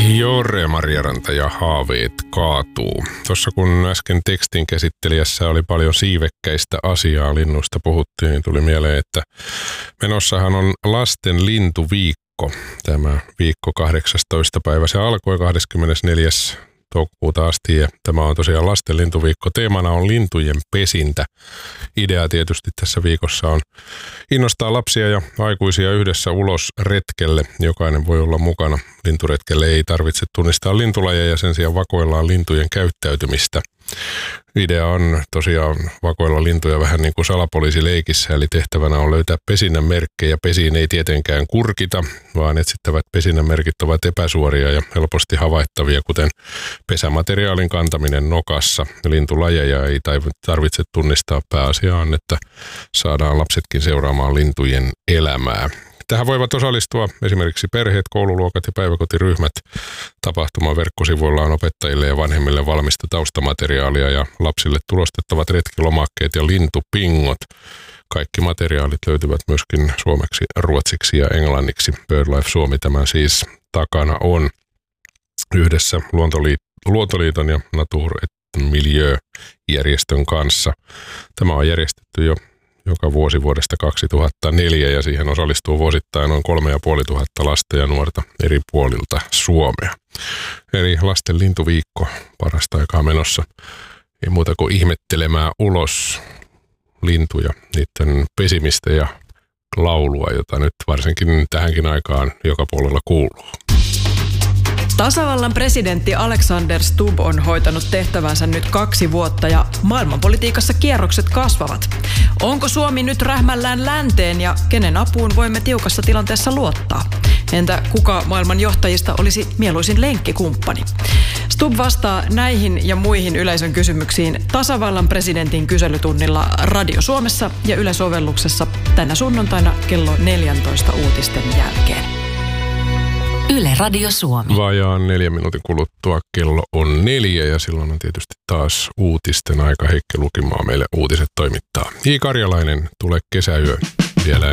Jore Marjaranta ja haaveet kaatuu. Tuossa kun äsken tekstin käsittelijässä oli paljon siivekkäistä asiaa linnuista puhuttiin, niin tuli mieleen, että menossahan on lasten lintuviikko. Tämä viikko 18. päivä. Se alkoi 24. toukokuuta asti ja tämä on tosiaan lasten lintuviikko. Teemana on lintujen pesintä. Idea tietysti tässä viikossa on innostaa lapsia ja aikuisia yhdessä ulos retkelle. Jokainen voi olla mukana. Linturetkelle ei tarvitse tunnistaa lintulajeja, sen sijaan vakoillaan lintujen käyttäytymistä. Idea on tosiaan vakoilla lintuja vähän niin kuin salapoliisileikissä, eli tehtävänä on löytää pesinnän merkkejä. Pesiin ei tietenkään kurkita, vaan etsittävät pesinnän merkit ovat epäsuoria ja helposti havaittavia, kuten pesämateriaalin kantaminen nokassa. Lintulajeja ei tarvitse tunnistaa, pääasia on, että saadaan lapsetkin seuraamaan lintujen elämää. Tähän voivat osallistua esimerkiksi perheet, koululuokat ja päiväkotiryhmät. Tapahtuman verkkosivuilla on opettajille ja vanhemmille valmista taustamateriaalia ja lapsille tulostettavat retkilomakkeet ja lintupingot. Kaikki materiaalit löytyvät myöskin suomeksi, ruotsiksi ja englanniksi. BirdLife Suomi tämän siis takana on yhdessä Luontoliiton ja Natur et Milieu-järjestön kanssa. Tämä on järjestetty jo joka vuosi vuodesta 2004 ja siihen osallistuu vuosittain noin 3500 lasta ja nuorta eri puolilta Suomea. Eli lasten lintuviikko parasta aikaa menossa. Ei muuta kuin ihmettelemään ulos lintuja, niiden pesimistä ja laulua, jota nyt varsinkin tähänkin aikaan joka puolella kuuluu. Tasavallan presidentti Alexander Stubb on hoitanut tehtävänsä nyt 2 vuotta ja maailmanpolitiikassa kierrokset kasvavat. Onko Suomi nyt rähmällään länteen ja kenen apuun voimme tiukassa tilanteessa luottaa? Entä kuka maailman johtajista olisi mieluisin lenkkikumppani? Stubb vastaa näihin ja muihin yleisön kysymyksiin tasavallan presidentin kyselytunnilla Radio Suomessa ja Yle-sovelluksessa tänä sunnuntaina kello 14 uutisten jälkeen. Yle Radio Suomi. Vajaan 4 minuutin kuluttua kello on 4 ja silloin on tietysti taas uutisten aika. Heikki Lukimaa meille uutiset toimittaa. I. Karjalainen, tule kesäyö vielä.